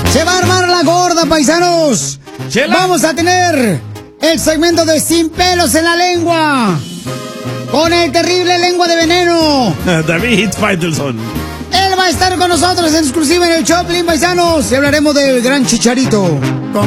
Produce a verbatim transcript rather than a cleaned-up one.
Se va a armar la gorda, paisanos. Chela. Vamos a tener el segmento de Sin Pelos en la Lengua. Con el terrible Lengua de Veneno. David Faitelson. Él va a estar con nosotros en exclusiva en el Choplin, paisanos. Y hablaremos del gran Chicharito. Con